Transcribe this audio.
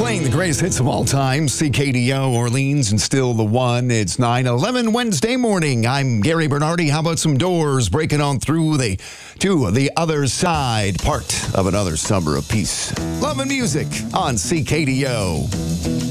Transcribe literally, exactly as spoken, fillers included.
Playing the greatest hits of all time, C K D O Orleans and still the one. It's nine eleven Wednesday morning. I'm Gary Bernardi. How about some Doors breaking on through the to the other side, part of another summer of peace, love and music on C K D O.